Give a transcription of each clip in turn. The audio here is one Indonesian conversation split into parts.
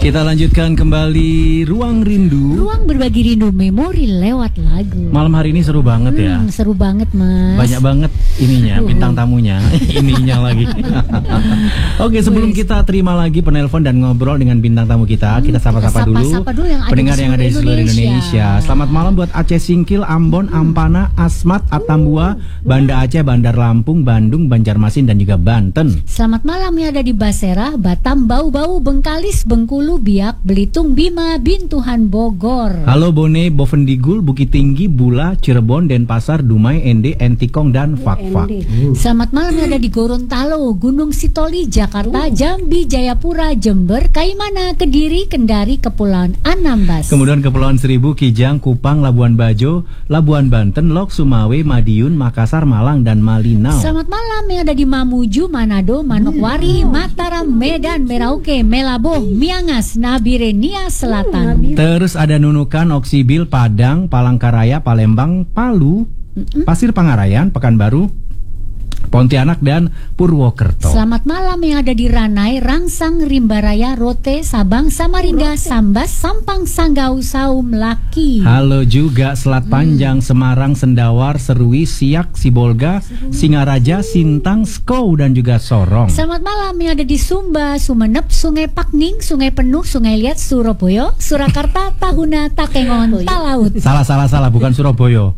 Kita lanjutkan kembali Ruang Rindu. Ruang berbagi rindu memori lewat lagu. Malam hari ini seru banget ya. Seru banget Mas. Banyak banget ininya, bintang tamunya. Ininya lagi. Oke, sebelum kita terima lagi penelpon dan ngobrol dengan bintang tamu kita sapa-sapa dulu pendengar yang ada di seluruh Indonesia. Selamat malam buat Aceh Singkil, Ambon, Ampana, Asmat, Atambua, Banda Aceh, Bandar Lampung, Bandung, Banjarmasin dan juga Banten. Selamat malam yang ada di Basera, Batam, Bau-Bau, Bengkalis, Bengkulu, Biak, Belitung, Bima, Bintuhan, Bogor. Halo Bone, Bovendigul, Bukit Tinggi, Bula, Cirebon, Denpasar, Dumai, Ende, Entikong dan Fakfak. Selamat malam yang ada di Gorontalo, Gunung Sitoli, Jakarta, Jambi, Jayapura, Jember, Kaimana, Kediri, Kendari, Kepulauan Anambas. Kemudian Kepulauan Seribu, Kijang, Kupang, Labuan Bajo, Labuan Banten, Lok, Sumawe, Madiun, Makassar, Malang dan Malinau. Selamat malam yang ada di Mamuju, Manado, Manokwari, Mataram, Medan, Merauke, Melabo, Miangas, Nabire, Nia Selatan. Terus ada Nunukan, Oksibil, Padang, Palangkaraya, Palembang, Palu, Pasir Pangarayan, Pekanbaru, Pontianak dan Purwokerto. Selamat malam yang ada di Ranai, Rangsang, Rimbaraya, Rote, Sabang, Samarinda, Sambas, Sampang, Sanggau, Saum, Laki. Halo juga Selat Panjang, Semarang, Sendawar, Serui, Siak, Sibolga, Singaraja, Sintang, Skou dan juga Sorong. Selamat malam yang ada di Sumba, Sumenep, Sungai Pakning, Sungai Penuh, Sungai Liat, Surabaya, Surakarta, Tahuna, Takengon, Talaut. Salah, bukan Surabaya.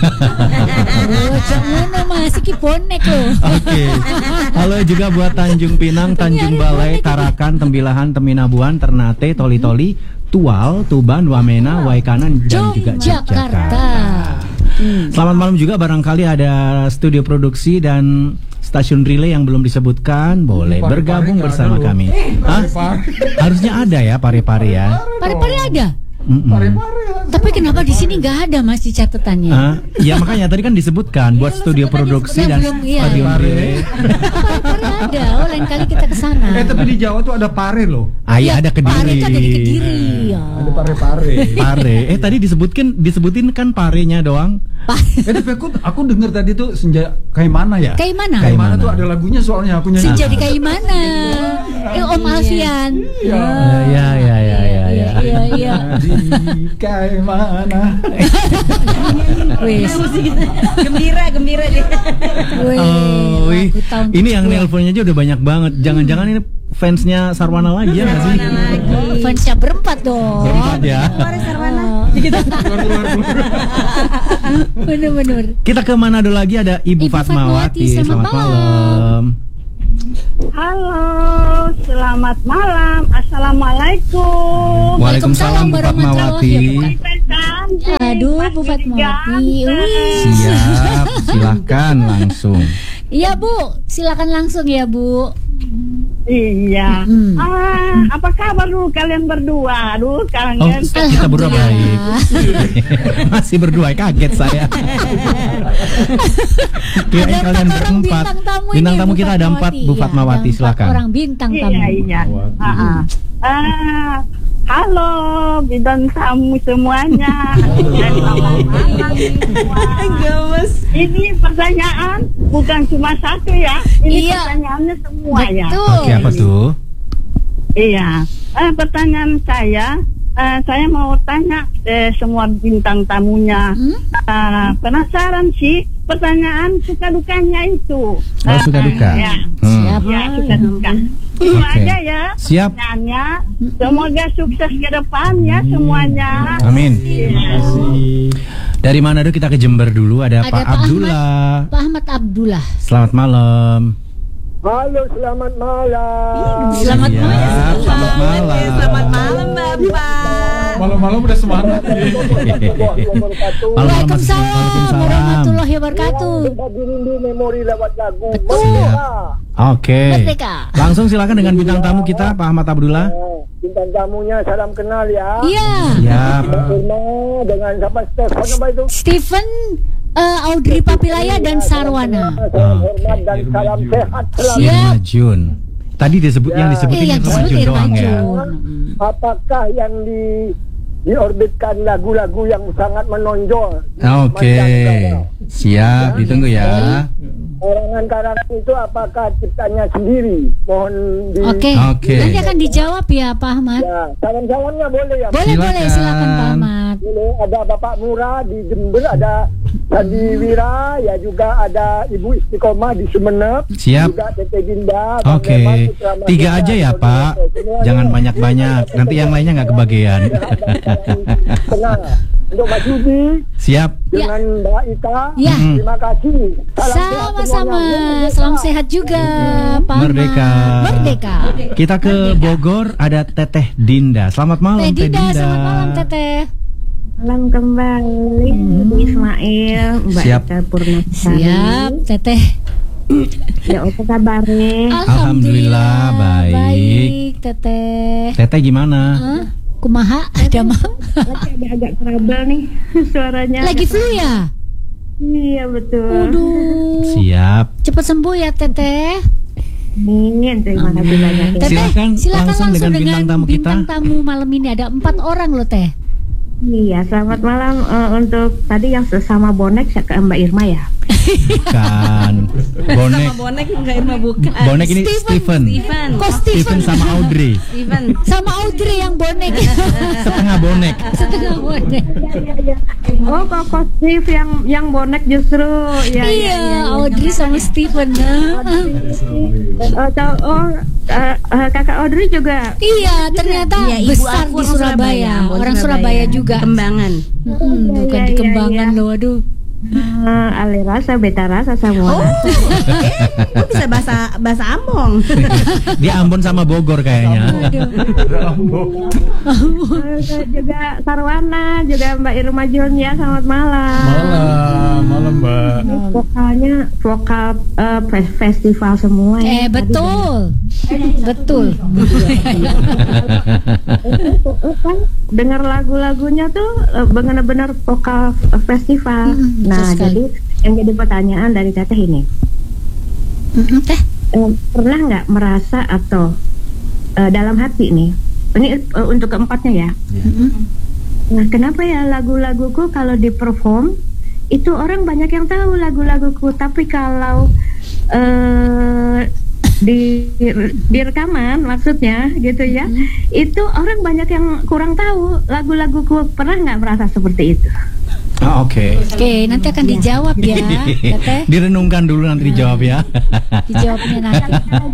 Jangan masih kiponek loh. Oke. Halo juga buat Tanjung Pinang, Tanjung Balai, Tarakan, Tembilahan, Teminabuan, Ternate, Toli-Toli, Tual, Tuban, Wamena, Waikanan dan juga Jakarta. Selamat malam juga, barangkali ada studio produksi dan stasiun relay yang belum disebutkan, boleh bergabung bersama kami. Harusnya ada ya Pare-Pare ya. Pare-Pare ada? Tapi kenapa di sini nggak ada Mas di catatannya? Ya makanya tadi kan disebutkan buat studio produksi dan stasiun relay. Pare ada, lain kali kita ke sana. Tapi di Jawa tuh ada Pare loh. Iya, ada Kediri. Pare kan ada di Kediri. Ada Pare-Pare. Pare. Tadi disebutin kan parenya doang. Tapi aku dengar tadi tuh senja kayak mana ya? Kayak mana? Kayak mana tuh ada lagunya soalnya aku nyanyi. Senja di kayak mana? Om Alfian. Ya. Iya. Di kayak mana? Wis. Gembira deh. Ini yang nelponnya aja udah banyak banget. Jangan-jangan ini fansnya Sarwana lagi ya nggak sih? Fansnya berempat dong. Berempat ya. Sarwana. Bener. Kita ke Manado lagi, ada Ibu Fatmawati. Selamat malam. Halo, selamat malam. Assalamualaikum. Waalaikumsalam Bu Fatmawati. Aduh Bu Fatmawati. Siap, silakan langsung. Iya Bu, silakan langsung ya Bu. Iya. Apa kabar dulu kalian berdua? Aduh, kangen. Kita berdua baik. Masih berdua, kaget saya. Kirain kalian berempat. Bintang tamu kita ada 4, Bu Fatmawati, silakan. Orang bintang tamu. Iya. Halo bintang tamu semuanya. Ini pertanyaan bukan cuma satu ya. Ini pertanyaannya semua ya. Oke, apa tuh? Iya. Pertanyaan saya mau tanya semua bintang tamunya. Penasaran sih pertanyaan suka dukanya itu. Suka duka. Ya. Siap. Ya, suka duka. Itu aja ya. Siap. Pertanyaannya. Semoga sukses ke depan ya semuanya. Amin. Terima kasih. Dari Manado kita ke Jember dulu, ada Pak Abdullah. Pak Ahmad Abdullah. Selamat malam. Halo, selamat malam. Selamat malam. Selamat malam. Selamat malam Bapak. Malam-malam udah semangat. Waalaikumsalam warahmatullahi wabarakatuh. Berbagi rindu memori lewat lagu. Betul. Oke. Merdeka. Langsung silakan dengan bintang tamu kita, Pak Ahmad Abdullah. Bintang tamunya salam kenal ya. Iya. Siap. Dengan siapa Stefan apa itu? Stephen, Audrey Papilaya dan Sarwana. Salam hormat dan salam sehat selalu. Siap. Irma Jun. Tadi yang disebutin yang Irma Jun disebut doang Irma ya. Jun. Apakah yang diorbitkan lagu-lagu yang sangat menonjol. Oke, siap, ditunggu ya. Karangan-karangan itu apakah ciptanya sendiri? Mohon di... Oke. Oke. Nanti akan dijawab ya Pak Ahmad. Ya, saran-sarannya boleh ya? Boleh, Silakan. boleh, silakan Pak Ahmad. Boleh, ada Bapak Murah di Jember, ada Sandi Wira, ya juga ada Ibu Istiqomah di Sumeneb, Siap. juga Tete Dinda. Bang Oke, Leman, Putra Madia, 3 aja ya Pak. semuanya. Jangan banyak-banyak. Nanti yang lainnya nggak kebagian. Tenang. Untuk Mbak Judi Siap. dengan Mbak Ita, Ya. terima kasih. Salam sehat Sama-sama. semuanya. Salam sehat juga Pak Ahmad. Merdeka. Merdeka. Kita ke Bogor, ada Teteh Dinda. Selamat malam Teh Teh Dinda, Dinda. selamat malam Teteh. Malam kembali Ismail, Mbak Siap. Ita Purnasari. Siap Teteh. Ya apa kabarnya? Alhamdulillah, baik. Teteh. Teteh gimana? Hah? Kumaha? Ada mang? Lagi agak trouble nih suaranya. Lagi flu ya? Iya betul. Waduh. Siap. Cepat sembuh ya Teteh. Amin, terima kasih banyak. Ya. Teteh, Silakan langsung dengan bintang tamu kita. Bintang tamu malam ini ada 4 orang loh Teh. Iya, selamat malam untuk tadi yang sesama bonek ke Mbak Irma ya. Bukan. Bonek. Sama bonek enggak Irma bukan. Bonek ini Steven. Kok Steven sama Audrey. Steven. Sama Audrey yang bonek. Setengah bonek. Setengah bonek. Oh, kok Steve yang bonek justru ya. Iya, Audrey sama Steven. Kakak Audrey juga. Iya, ternyata Iya, ibu besar aku di Surabaya. Orang Surabaya juga. Kembangan. Bukan Iya, di iya, Kembangan iya. loh, aduh. Ale rasa, beta rasa, semua. Kok bisa bahasa Ambon? Dia Ambon sama Bogor kayaknya. Juga Sarwana, juga Mbak Irma Junia, selamat malam. Malam Mbak. Vokalnya vokal festival semua ya. Betul. Betul. Dengar lagu-lagunya tuh benar-benar vokal festival. Nah, betul sekali. jadi yang jadi pertanyaan dari Teteh ini, Teh. pernah nggak merasa atau dalam hati nih, ini untuk keempatnya ya. Nah, kenapa ya lagu-laguku kalau di perform itu orang banyak yang tahu lagu-laguku, tapi kalau di rekaman maksudnya gitu ya, itu orang banyak yang kurang tahu lagu-laguku. Pernah nggak merasa seperti itu? Oke. Oke, nanti akan dijawab ya, Teteh. Direnungkan dulu nanti dijawab ya. Dijawabnya nanti.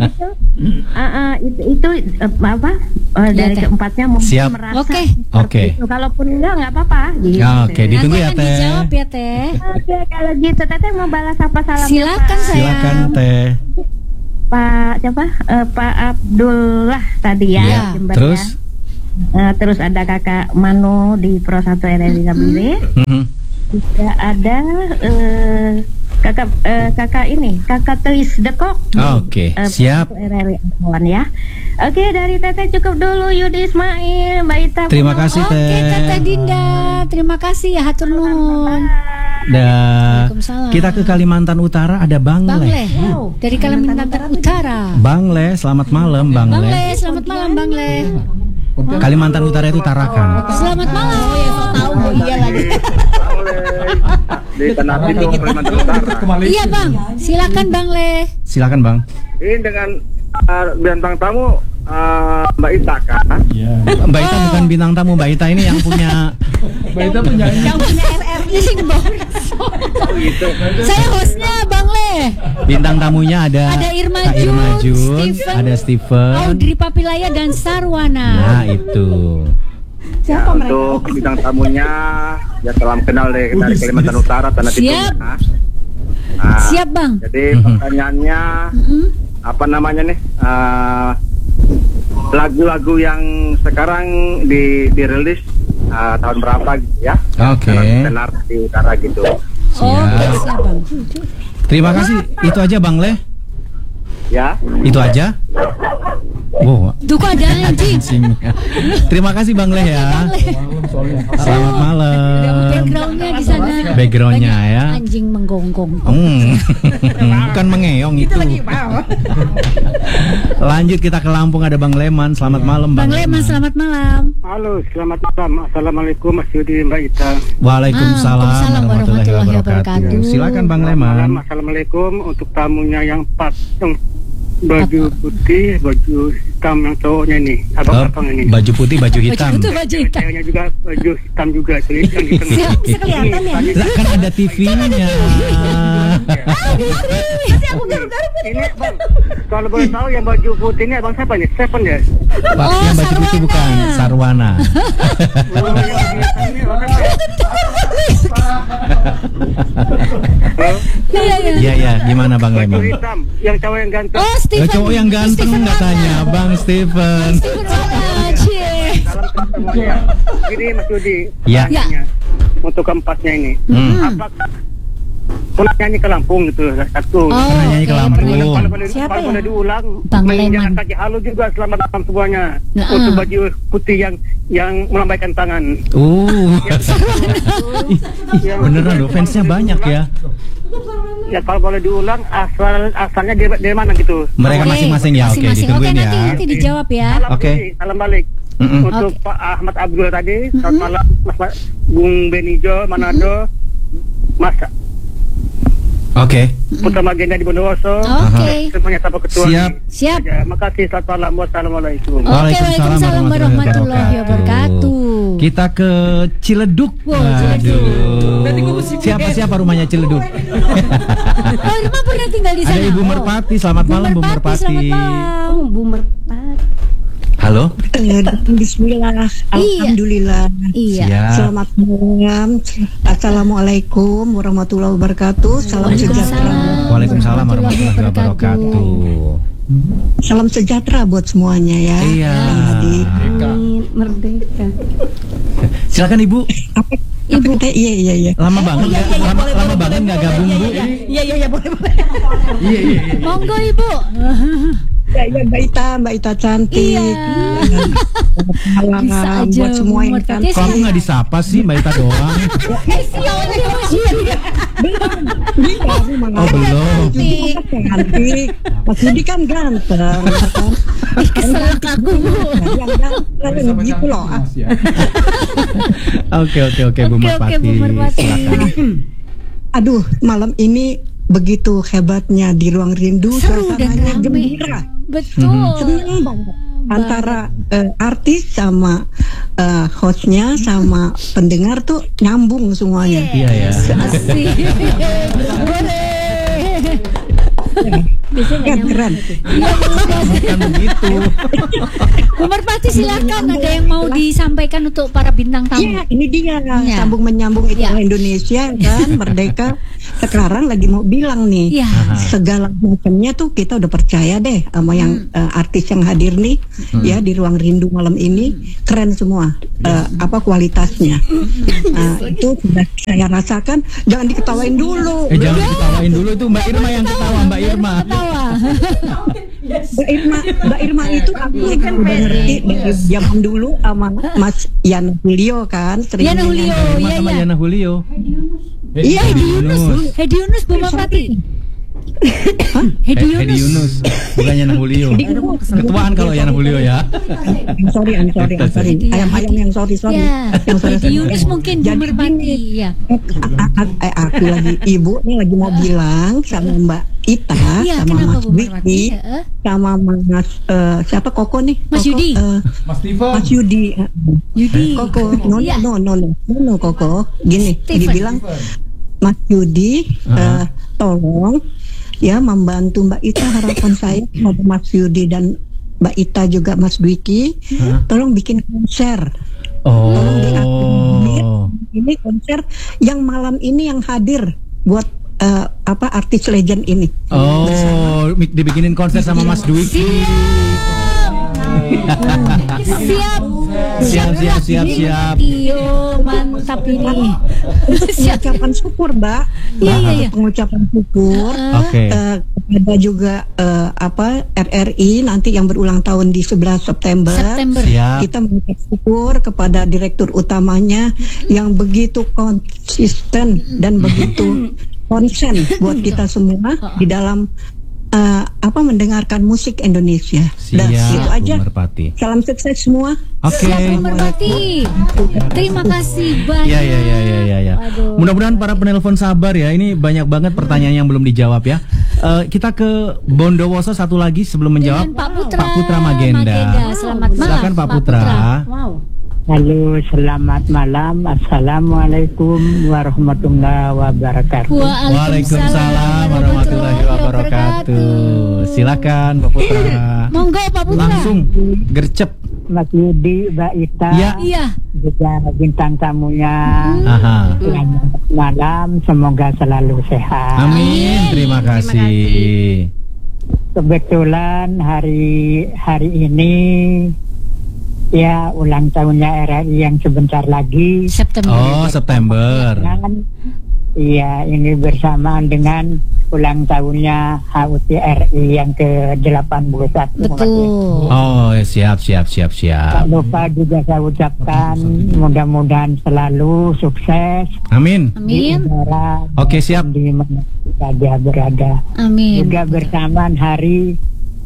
Itu apa dari Teh. keempatnya mungkin Siap. merasa Oke. seperti Oke. itu. Kalaupun enggak apa-apa gitu. Oke, ditunggu Nanti ya akan Teh. dijawab ya, Teh. Oke, kalau gitu Teteh mau balas apa salamnya? Silakan, Pak? sayang. Silakan Teh. Pak siapa? Pak Abdullah tadi ya. Iya. Jember, Terus? ya. Terus ada Kakak Mano di Pro 1 RRI Gabire. Juga ada kakak ini, Kakak Telis Dekok. Oke, siap. RRI Ambon ya. Oke, dari Teteh cukup dulu. Yudi Ismail, Mbak Ita. Terima kasih Oke, Teteh Teh. Dinda. Terima kasih ya, hatur nuhun. Dan Waalaikumsalam. kita ke Kalimantan Utara, ada Bang Bang Le. Le. Dari Kalimantan Utara. Bang Le, selamat malam Bang Bang Le. Le, selamat malam Bang Le. Kalimantan Utara itu Tarakan. Selamat malam. Tahu iya lagi. Di Tanah Pintu, Kalimantan Utara. Iya Bang, silakan Bang Le. Silakan Bang. Ini dengan bintang tamu Mbak Ita kan? Mbak Ita bukan bintang tamu, Mbak Ita ini yang punya. Mbak Ita penyanyi. Yang punya RRI. Gitu. Saya hostnya Bang Le. Bintang tamunya ada Ada Irma Kak Irma Jun, Jun, Steven, ada Steven. Audrey Papilaya dan Sarwana. Nah, itu. Ya, untuk bintang tamunya ya salam kenal deh dari Kalimantan Utara, Tanah Pintu. Siap. Nah, Siap Bang. jadi pertanyaannya apa namanya nih? Lagu-lagu yang sekarang dirilis tahun berapa gitu ya? Oke. Tenar di utara gitu. Oke, siap Bang. Terima kasih. Itu aja Bang Le. Ya. Itu aja. Wow. Tuh kok ada anjing. Terima kasih Bang Le ya. Bang Le. soalnya. Selamat malam. Backgroundnya di sana. Backgroundnya banyak ya. Anjing menggonggong. Bukan mengeong itu. Lanjut kita ke Lampung, ada Bang Leman. Selamat malam Bang Leman, selamat malam. Halo, selamat malam. Assalamualaikum Mas Yudi, Mbak Ita. Waalaikumsalam Waalaikumsalam warahmatullahi warahmatullahi wabarakatuh. wabarakatuh. Silakan Bang Malam, Leman. Assalamualaikum untuk tamunya yang baju putih, baju hitam yang cowoknya nih, abang-abang ini. Baju putih, baju hitam. Baju baju hitam. Ceweknya juga baju hitam juga, itu yang di tengah. Bisa kelihatan ya. Lah, kan ada TV-nya. Masih aku garuk-garuk. Ini bang, kalau boleh tahu yang baju putih ini abang siapa nih? Seven ya? Pak, yang baju putih bukan Sarwana. Oh, yang di hitam ini orang apa? Iya. Iya, gimana Bang Baju Leman? hitam, yang cowok yang ganteng. Oh, Steven. Cowok yang ganteng katanya, Bang Steven. Steven Rona, cie. Salam semuanya. Jadi Mas Yudi, Ya. pertanyaannya, untuk keempatnya ini, apakah pernah nyanyi ke Lampung gitu? Satu. Pernah nyanyi ke oke, Lampung. pernah. Siapa Kalau ya? boleh diulang, Bang Leman. menginjakan kaki halo juga selamat malam semuanya. Nah, Untuk baju putih yang melambaikan tangan. Beneran loh, fansnya banyak ya. Ya kalau boleh diulang, asalnya dari mana gitu? Mereka Oke, masing-masing ya, oke, masing-masing. ditungguin Oke, ya. nanti dijawab ya. Salam Oke. Yudi, salam balik. Untuk Oke. Pak Ahmad Abdul tadi, selamat malam Mas Bung Benijo Manado, Mas Oke. Putra Magenda di Bondowoso. Oke. Semuanya sahabat ketua. Siap. Siap. Ya, makasih, selamat malam, wassalamualaikum. Oke, Waalaikumsalam waalaikumsalam warahmatullahi wabarakatuh. Kita ke Ciledug. Wow, Ciledug. Siapa rumahnya Ciledug? Oh, Irma pernah tinggal di sana. Ada Ibu Oh. Merpati. Selamat malam Bu Merpati. Selamat malam. Oh, Bu Merpati. Halo. Bismillah, alhamdulillah. Iya. Siap. Selamat malam. Assalamualaikum warahmatullahi wabarakatuh. Salam sejahtera. Waalaikumsalam warahmatullahi wabarakatuh. Salam sejahtera buat semuanya ya. Iya. Yang hadir. Merdeka. Silakan Ibu. Ibu. Iya. Lama banget nggak? Lama banget nggak gabung Bu? Iya, boleh. Monggo Ibu. Ya, Mbak Ita cantik. Iya. Salam Bisa aja, buat semua yang Bu cantik. Merpati. Kamu nggak disapa sih Mbak Ita doang? Oh belum. Cantik. Mas Yudi kan ganteng. Keselak aku, Bu. Yang gitu loh. Oke Bu Oke, Merpati. Bu Merpati. Silakan. Aduh, malam ini begitu hebatnya di Ruang Rindu, Seru dan suasananya rame. gembira. Betul. Seneng banget. Antara artis sama hostnya sama pendengar tuh nyambung semuanya. Iya ya. Asik. Kan keren. Bukan begitu. Bu Merpati silakan, ada yang mau disampaikan untuk para bintang tamu. Iya, ini dia Iya. sambung menyambung itu Iya. Indonesia kan merdeka. Sekarang lagi mau bilang nih, Iya. segala macamnya tuh kita udah percaya deh sama yang artis yang hadir nih ya di Ruang Rindu malam ini keren semua apa kualitasnya. Itu sudah saya rasakan. Jangan diketawain dulu. Jangan diketawain dulu itu Mbak Irma yang ketawa Mbak Irma. Ketawa. Mbak Irma itu aku kan udah ngerti dari zaman dulu sama Mas Yana Julio kan sering Yana Julio, Irma iya sama iya. Yana Julio. Iya, Hedi Yunus. Hedi Yunus, Bu Merpati. Hedi Hedi Yunus. Bukan Yana Julio. Ketuaan kalau Yana Julio ya. I'm sorry. Ayam-ayam yang sorry. Ya. Yang sorry. Hedi Yunus mungkin Bu Jadi Merpati. gini, Ya. aku lagi ibu nih lagi mau bilang sama Mbak Ita Iya, sama kenapa Mas Bu Merpati? Wiki Heeh. sama Mas siapa Koko nih? Mas Koko, Yudi. Mas Steven. Mas Yudi. Yudi. Koko, Iya. no Koko. Gini, Steven. dibilang Mas Yudi, tolong ya membantu Mbak Ita, harapan saya kepada Mas Yudi dan Mbak Ita juga Mas Dwiki, tolong bikin konser. Tolong diakomodir. Ini konser yang malam ini yang hadir buat artis legend ini. Oh, dibikinin konser sama Mas Dwiki. Siap. Iyo, mantap ini. Pengucapan syukur, Mbak. Iya. Pengucapan syukur. Oke. Ada juga RRI nanti yang berulang tahun di 11 September. Siap. Kita mengucap syukur kepada direktur utamanya yang begitu konsisten dan begitu konsen buat kita semua di dalam mendengarkan musik Indonesia. Siap, itu aja. Bu Merpati. Salam sukses semua. Oke. Siap, Bu Merpati. Terima kasih banyak. Ya. Aduh. Mudah-mudahan para penelpon sabar ya. Ini banyak banget pertanyaan yang belum dijawab ya. Kita ke Bondowoso satu lagi sebelum menjawab. Dengan Pak Putra Magenda. Selamat malam. Silakan Pak Putra. Wow. Halo, selamat malam. Assalamualaikum warahmatullahi wabarakatuh. Waalaikumsalam warahmatullahi wabarakatuh. Silakan Pak Putra. Monggo Pak Putra. Langsung gercep. Mas Yudi, Mbak Ita, Iya. juga bintang tamunya. Aha. Selamat malam, semoga selalu sehat. Amin. Terima kasih. Kebetulan hari ini ya ulang tahunnya RRI yang sebentar lagi. September. Iya, ini bersamaan dengan ulang tahunnya HUT RI yang ke-81. Betul. Oh, siap. Tak lupa juga saya ucapkan mudah-mudahan selalu sukses. Amin. Di udara, Oke, siap. di mana saja berada. Amin. Juga bersamaan hari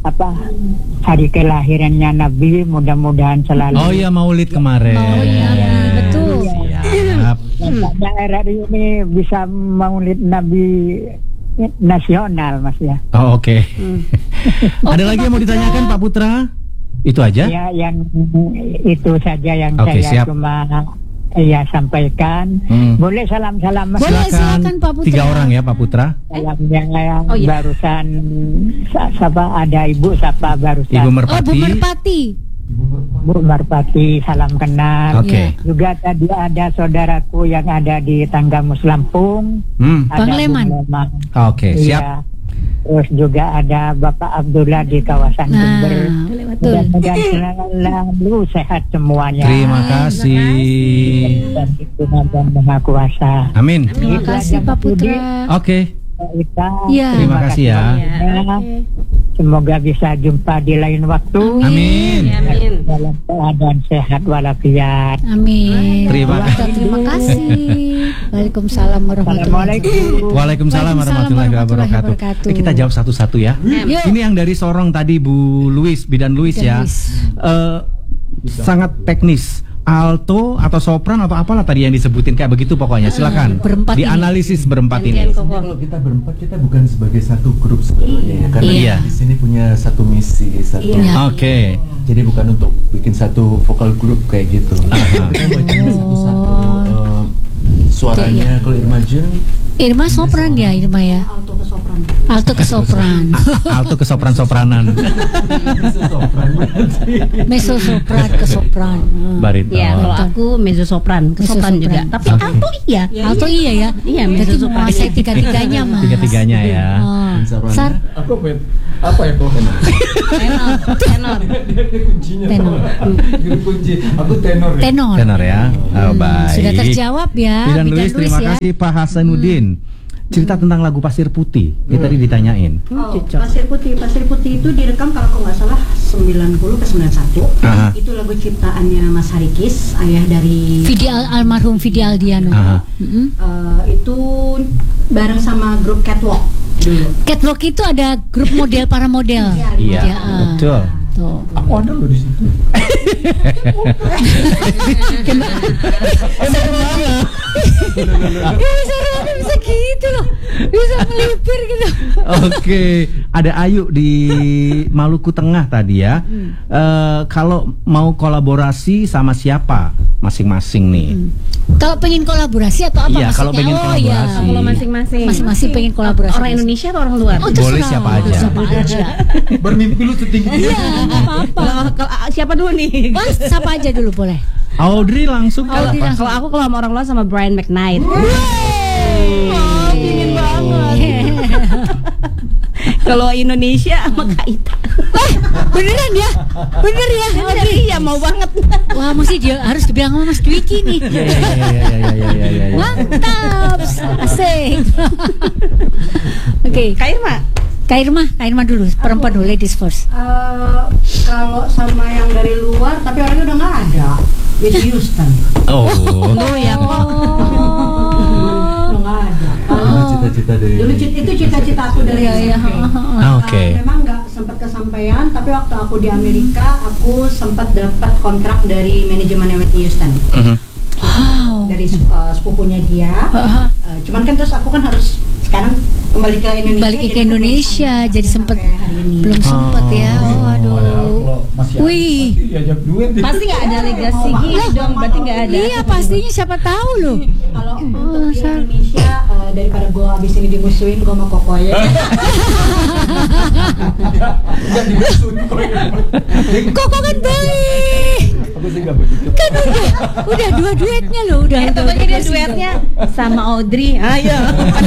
kelahirannya Nabi, mudah-mudahan selalu. Oh iya, Maulid kemarin. Maulid Nabi, betul. Siap. Daerah ini bisa maulid Nabi nasional, Mas ya. Oh, oke. Ada lagi yang mau ditanyakan Pak Putra? Itu aja? Ya, yang itu saja yang Oke, saya siap. cuma sampaikan. Boleh salam-salam, Mas? Boleh, silakan Pak Putra. 3 orang ya Pak Putra. Salam yang barusan ada Ibu sapa barusan. Ibu Oh, Merpati. Bu Merpati. Bu Merpati, salam kenal. Oke. Juga tadi ada saudaraku yang ada di Tanggamus Lampung. Ada Bang Leman. Bu Leman. Oke, Iya. siap. Terus juga ada Bapak Abdullah di kawasan Jember. Betul. Mudah-mudahan selalu sehat semuanya. Terima kasih. Dan Tuhan Maha Kuasa. Amin. Terima kasih Pak Putra. Oke. Ya. Terima kasih ya. Semoga bisa jumpa di lain waktu. Amin. Dalam keadaan sehat walafiat. Amin. Terima kasih. Terima kasih. Waalaikumsalam warahmatullahi wabarakatuh. Waalaikumsalam warahmatullahi wabarakatuh. Kita jawab satu-satu ya. Yuk. Ini yang dari Sorong tadi Bu Bidan Luis ya. Sangat teknis. Alto atau sopran atau apalah tadi yang disebutin kayak begitu pokoknya. Silakan. Berempat ini. Dianalisis berempat ini. Kalau kita berempat, kita bukan sebagai satu grup sebenarnya, karena Iya. di sini punya satu misi, satu. Oke. Jadi bukan untuk bikin satu vokal grup kayak gitu. Kita bacanya satu-satu. Suaranya kalau Irma Jun, Irma sopran ya, Irma ya. Alto ke sopran. Alto ke sopran-sopranan. Mezzo sopran ke sopran. Bariton. Ya, kalau aku mezzo sopran, ke sopran juga. Tapi alto iya. Alto iya ya. Iya, Berarti mezzo sopran. mau saya tiga-tiganya Mas. Tiga-tiganya ya. Oh. Sarwana. Sar apa ya kok? Tenor. tenor. Kunci. Aku tenor. Tenor. Tenor ya. Oh, baik. Sudah terjawab ya. Bidan Luis, terima ya. kasih Pak Hasanuddin. Cerita tentang lagu Pasir Putih. Dia tadi ditanyain. Pasir Putih itu direkam kalau aku nggak salah 90 ke 91. Aha. Itu lagu ciptaannya Mas Harikis, ayah dari Almarhum Vidi Aldiano. Aha. itu bareng sama grup Catwalk dulu. Catwalk itu ada grup model para model. Iya, Ya, betul. Tuh. Aku ada loh di situ. Bisa gitu loh. Bisa melipir gitu. Oke, ada Ayu di Maluku Tengah tadi ya. Kalau mau kolaborasi sama siapa masing-masing nih? Kalau pengen kolaborasi atau apa Iya, maksudnya? kalau pengen kolaborasi. Kalau masing-masing. Masing-masing pengen kolaborasi. Orang Indonesia atau orang luar? Oh, Boleh terserah. siapa aja. Siapa aja. Bermimpi lu setinggi Iya, nggak apa-apa. Kalau siapa dulu nih? Mas, siapa aja dulu boleh. Audrey langsung Audrey apa? langsung. Kalau aku kalau sama orang luar sama Brian McKnight. Dingin banget. Kalau Indonesia sama Kak Ita. Beneran ya? Bener ya? Bener, iya mau banget. Wah, mesti dia harus dibilang sama Mas Dwiki nih. Iya. Mantap, asik. Oke, Kak Irma. Kak Irma dulu, perempuan dulu, ladies first. Kalau sama yang dari luar, tapi orangnya udah nggak ada. Whitney Houston. Oh ya. Udah nggak ada. Cita-cita dari Dulu itu cita-cita aku dari SMP. Oke. Memang nggak sempat kesampaian, tapi waktu aku di Amerika, aku sempat dapat kontrak dari manajemen Whitney Houston. Wow. Dari sepupunya dia. Cuman kan terus aku kan harus sekarang kembali ke Indonesia. Balik ke Indonesia, jadi sempet belum sempet ya. Waduh. Wih. Pasti nggak ada legasi gitu dong, berarti nggak ada. Iya, pastinya siapa tahu loh. Kalau untuk di Indonesia daripada gue abis ini dimusuhin, gue mau koko ya. Koko kan baik. Aku sih nggak begitu. Kan udah dua duetnya loh, udah. Contohnya dia duetnya sama Audrey. Ayo.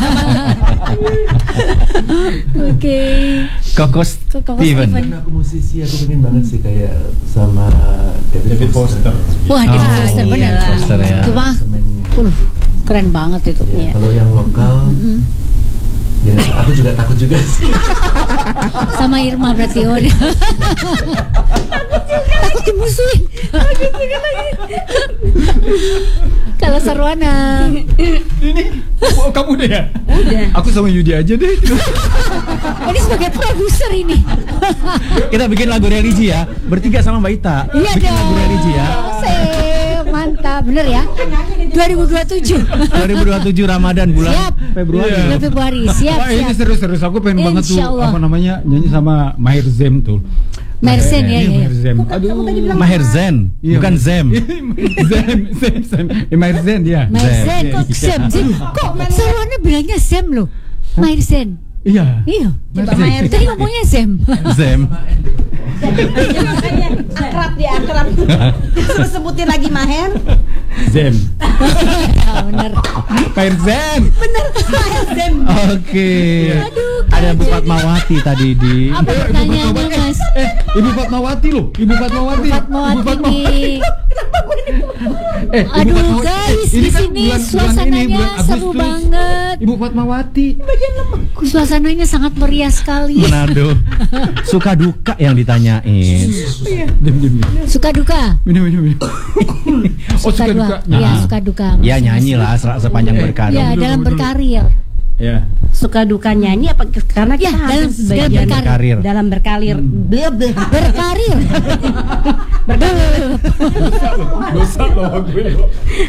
Oke. Koko Koko Steven. Karena aku musisi, aku pengen banget sih kayak sama David Foster. Wah, David Foster benar. Foster ya. Itu mah, keren banget itu. Ya, kalau yang lokal, ya aku juga takut juga sih. Sama Irma berarti udah. Takut dimusuhin. Kalau Sarwana. Oh, kamu deh ya? Udah. Aku sama Yudi aja deh. Ini sebagai produser ini. Kita bikin lagu religi ya, bertiga sama Mbak Ita. Iya Bikin lagu religi ya. Mantap, bener ya. 2027. 2027 Ramadan bulan Siap. Februari. Bulan Februari. Siap, Wah, ini siap. serius-serius, aku pengen banget tuh Insya Allah. apa namanya nyanyi sama Maher Zem tuh. Mersen ya, Iya, ya. Maher Zem. Kamu tadi bilang Maher Zen, Iya, bukan Zem. Zem. Maher Zem dia. Mersen kok Iya. Zem. Kok Sarwana bilangnya Zem loh. Mersen. Iya. Iya. Coba Maher Tadi ngomongnya Zem. Zem. Ya, makanya akrab dia akrab. Terus sebutin lagi Maher. Zem. Ya, bener. Maher Zem. Bener Maher Zem. Oke. Aduh, Ada Bu Fatmawati tadi di. Apa pertanyaannya, Mas? Ibu Fatmawati loh. Ibu Fatmawati. Fatmawati nih. Ibu Aduh Fatmawati. guys, Ini di kan sini bulan suasananya bulan seru Agustus. banget. Ibu Fatmawati. Suasananya sangat meriah sekali. Manado. Suka duka yang ditanyain. Diam. Suka duka. Minum. Oh, suka duka. Iya, suka duka. Ya nyanyi lah sepanjang berkarir. Ya, dalam berkarir. Ya. Suka duka nyanyi apa karena kita Ya, dalam harus sebagian berkarir. dalam berkarir. Berkarir. Dosa loh gue loh.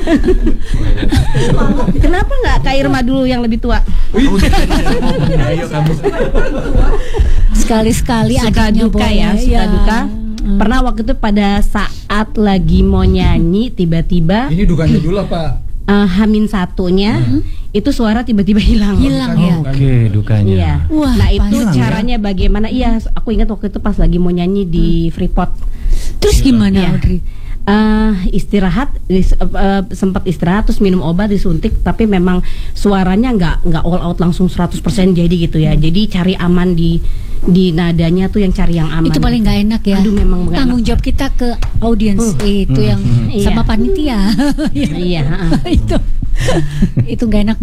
Kenapa nggak Kak Irma dulu yang lebih tua? Ayo kamu. Sekali-sekali Suka adiknya duka boleh. ya, suka duka. Pernah waktu itu pada saat lagi mau nyanyi tiba-tiba Ini dukanya dulu apa? Hamin satunya itu suara tiba-tiba hilang. Hilang ya. Oke, dukanya. Iya. Wah, Nah itu pasti. caranya bagaimana? Iya, aku ingat waktu itu pas lagi mau nyanyi di Freeport. Terus gimana, Iya. Audrey? Istirahat, sempat istirahat terus minum obat disuntik, tapi memang suaranya nggak all out langsung 100% jadi gitu ya. Jadi cari aman di nadanya tuh yang cari yang aman. Itu paling nggak enak ya. Aduh, memang nggak tanggung enak. jawab kita ke audiens itu yang Iya. sama panitia. Iya. itu nggak enak